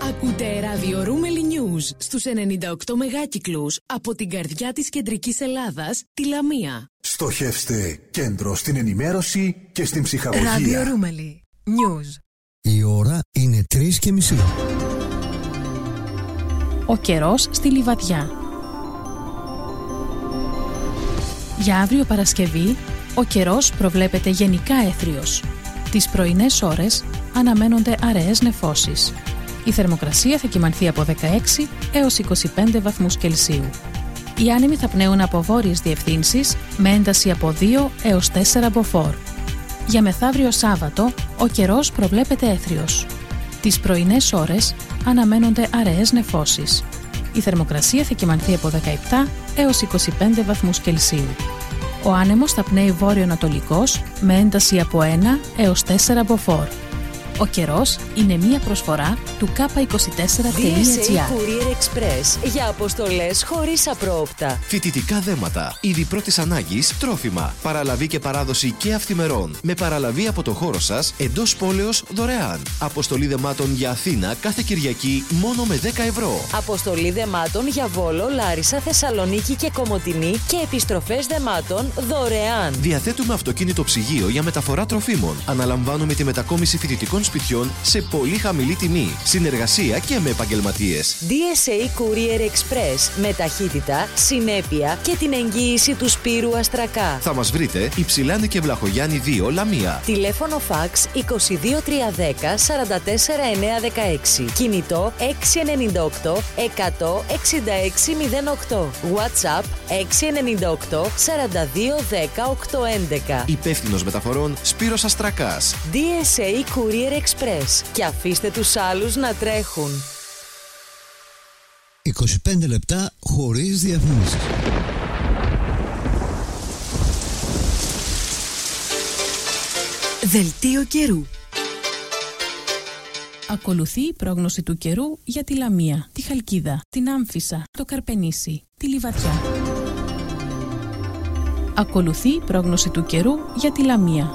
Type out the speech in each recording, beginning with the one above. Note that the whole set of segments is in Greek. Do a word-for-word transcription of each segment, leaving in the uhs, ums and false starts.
Ακούτε ραδιορούμελη News στους ενενήντα οκτώ μεγάκυκλους από την καρδιά της κεντρικής Ελλάδας, τη Λαμία. Στοχεύστε κέντρο στην ενημέρωση και στην ψυχαγωγία. Ραδιορούμελη News. Η ώρα είναι τρεις και μισή. Ο καιρός στη Λιβαδιά. Για αύριο Παρασκευή, ο καιρός προβλέπεται γενικά έθριος. Τις πρωινές ώρες αναμένονται αραιές νεφώσεις. Η θερμοκρασία θα κυμανθεί από δεκαέξι έως είκοσι πέντε βαθμούς Κελσίου. Οι άνεμοι θα πνέουν από βόρειες διευθύνσεις με ένταση από δύο έως τέσσερα μποφόρ. Για μεθαύριο Σάββατο, ο καιρός προβλέπεται έθριος. Τις πρωινές ώρες αναμένονται αραιές νεφώσεις. Η θερμοκρασία θα κυμανθεί από δεκαεπτά έως είκοσι πέντε βαθμούς Κελσίου. Ο άνεμος θα πνέει βόρειο-ανατολικός με ένταση από ένα έως τέσσερα μποφόρ. Ο καιρός είναι μία προσφορά του κάπα είκοσι τέσσερα τελεία τζι άρ. ντι ες έι Courier Express για αποστολές χωρίς απρόοπτα. Φοιτητικά δέματα, είδη πρώτης ανάγκης, τρόφιμα, παραλαβή και παράδοση και αυθημερών. Με παραλαβή από το χώρο σας εντός πόλεως δωρεάν. Αποστολή δεμάτων για Αθήνα κάθε Κυριακή μόνο με δέκα ευρώ. Αποστολή δεμάτων για Βόλο, Λάρισα, Θεσσαλονίκη και Κομοτηνή και επιστροφές δεμάτων δωρεάν. Διαθέτουμε αυτοκίνητο ψυγείο για μεταφορά τροφίμων. Αναλαμβάνουμε τη μετακόμιση φοιτητικών σπιτιών σε πολύ χαμηλή τιμή. Συνεργασία και με επαγγελματίες. ντι ες έι Courier Express με ταχύτητα, συνέπεια και την εγγύηση του Σπύρου Αστρακά. Θα μας βρείτε Υψηλάνη και Βλαχογιάννη δύο, Λαμία. Τηλέφωνο φαξ είκοσι δύο τριακόσια δέκα σαράντα τέσσερα εννιακόσια δεκαέξι. Κινητό έξι εννιά οκτώ εκατό εξήντα έξι μηδέν οκτώ. WhatsApp έξι εννιά οκτώ σαράντα δύο δέκα οκτακόσια έντεκα. Υπεύθυνος μεταφορών Σπύρος Αστρακάς. ντι ες έι Courier Express. Και αφήστε τους άλλους να τρέχουν. είκοσι πέντε λεπτά χωρίς διαφημίσεις. Δελτίο καιρού. Ακολουθεί η πρόγνωση του καιρού για τη Λαμία, τη Χαλκίδα, την Άμφισσα, το Καρπενήσι, τη Λιβαδιά. Ακολουθεί η πρόγνωση του καιρού για τη Λαμία.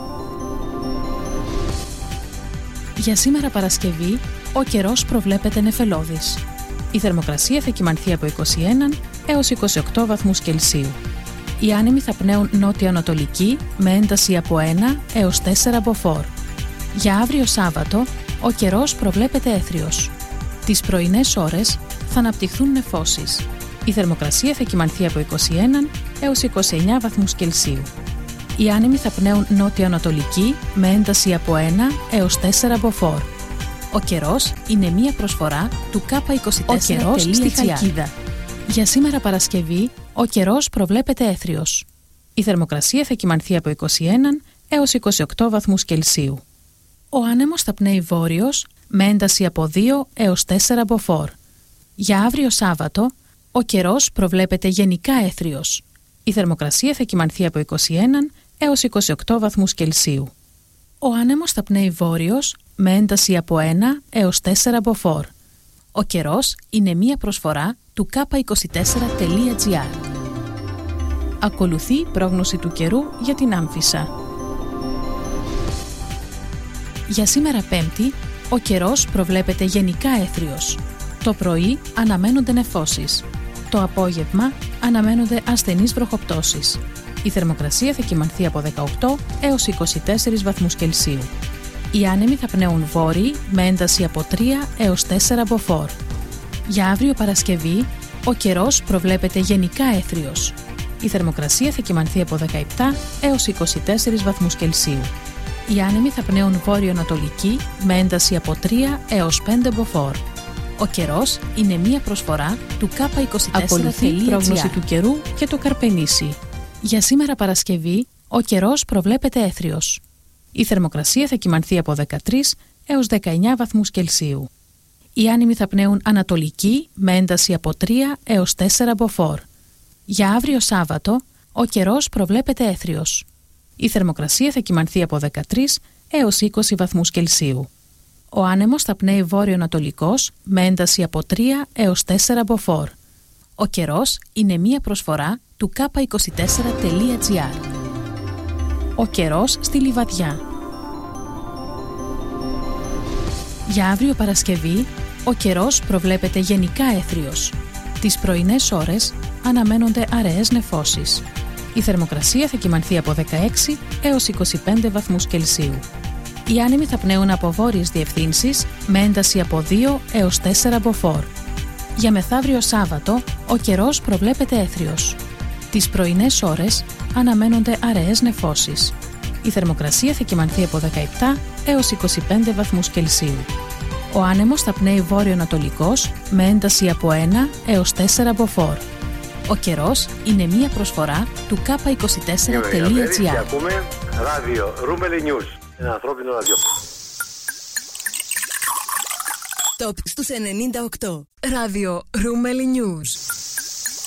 Για σήμερα Παρασκευή, ο καιρός προβλέπεται νεφελώδης. Η θερμοκρασία θα κυμανθεί από είκοσι ένα έως είκοσι οκτώ βαθμούς Κελσίου. Οι άνεμοι θα πνέουν νότια-ανατολική με ένταση από ένα έως τέσσερα μποφόρ. Για αύριο Σάββατο, ο καιρός προβλέπεται έθριος. Τις πρωινές ώρες θα αναπτυχθούν νεφώσεις. Η θερμοκρασία θα κυμανθεί από είκοσι ένα έως είκοσι εννέα βαθμούς Κελσίου. Οι άνεμοι θα πνέουν νότια-ανατολική με ένταση από ένα έως τέσσερα μποφόρ. Ο καιρός είναι μία προσφορά του κάπα είκοσι τέσσερα τελεία τζι άρ. Ο καιρός στη Χαλκίδα. Για σήμερα Παρασκευή, ο καιρός προβλέπεται έθριος. Η θερμοκρασία θα κυμανθεί από είκοσι ένα έως είκοσι οκτώ βαθμούς Κελσίου. Ο άνεμος θα πνέει βόρειος με ένταση από δύο έως τέσσερα μποφόρ. Για αύριο Σάββατο, ο καιρός προβλέπεται γενικά έθριος. Η θερμοκρασία θα κυμανθεί από είκοσι ένα έως είκοσι οκτώ βαθμούς Κελσίου. Ο άνεμος θα πνέει βόρειος με ένταση από ένα έως τέσσερα μποφόρ. Ο καιρός είναι μία προσφορά του κάπα είκοσι τέσσερα τελεία τζι άρ. Ακολουθεί η πρόγνωση του καιρού για την Άμφισσα. Για σήμερα Πέμπτη, ο καιρός προβλέπεται γενικά έθριος. Το πρωί αναμένονται νεφώσεις. Το απόγευμα αναμένονται ασθενείς βροχοπτώσεις. Η θερμοκρασία θα κυμανθεί από δεκαοκτώ έως είκοσι τέσσερα βαθμούς Κελσίου. Οι άνεμοι θα πνέουν βόρειοι με ένταση από τρία έως τέσσερα μποφόρ. Για αύριο Παρασκευή, ο καιρός προβλέπεται γενικά έθριος. Η θερμοκρασία θα κυμανθεί από δεκαεπτά έως είκοσι τέσσερα βαθμούς Κελσίου. Οι άνεμοι θα πνέουν βόρειο-ανατολική με ένταση από τρία έως πέντε μποφόρ. Ο καιρός είναι μία προσφορά του κάπα είκοσι τέσσερα τελεία τζι άρ. Ακολουθεί η πρόγνωση του καιρού και το Καρπενήσι. Για σήμερα Παρασκευή, ο καιρός προβλέπεται έθριος. Η θερμοκρασία θα κυμανθεί από δεκατρία έως δεκαεννέα βαθμούς Κελσίου. Οι άνεμοι θα πνέουν ανατολική με ένταση από τρία έως τέσσερα μποφόρ. Για αύριο Σάββατο, ο καιρός προβλέπεται έθριος. Η θερμοκρασία θα κυμανθεί από δεκατρία έως είκοσι βαθμούς Κελσίου. Ο άνεμος θα πνέει βόρειο-ανατολικός με ένταση από τρία έως τέσσερα μποφόρ. Ο καιρός είναι μία προσφορά του κάπα είκοσι τέσσερα τελεία τζι άρ. Ο καιρός στη Λιβαδιά. Για αύριο Παρασκευή, Ο καιρός προβλέπεται γενικά έθριος. Τις πρωινές ώρες αναμένονται αραιές νεφώσεις. Η θερμοκρασία θα κυμανθεί από δεκαέξι έως είκοσι πέντε βαθμούς Κελσίου. Οι άνεμοι θα πνέουν από βόρειες διευθύνσεις με ένταση από δύο έως τέσσερα μποφόρ. Για μεθαύριο Σάββατο, ο καιρός προβλέπεται έθριος. Τις πρωινές ώρες αναμένονται αραιές νεφώσεις. Η θερμοκρασία θα κυμανθεί από δεκαεπτά έως είκοσι πέντε βαθμούς Κελσίου. Ο άνεμος θα πνέει βόρειο-ανατολικός με ένταση από ένα έως τέσσερα μποφόρ. Ο καιρός είναι μία προσφορά του κάπα είκοσι τέσσερα τελεία τζι άρ. Ακούμε ράδιο Ρούμελι News, ένα ανθρώπινο ραδιόφωνο. Top στους ενενήντα οκτώ. Ράδιο Ρούμελι News.